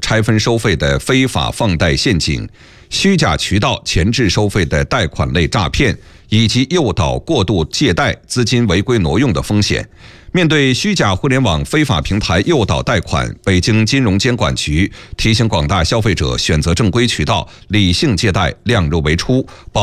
拆分收费的非法放贷陷阱、虚假渠道前置收费的贷款类诈骗，以及诱导过度借贷、资金违规挪用的风险。面对虚假互联网非法平台诱导贷款，北京金融监管局提醒广大消费者选择正规渠道，理性借贷，量入为出。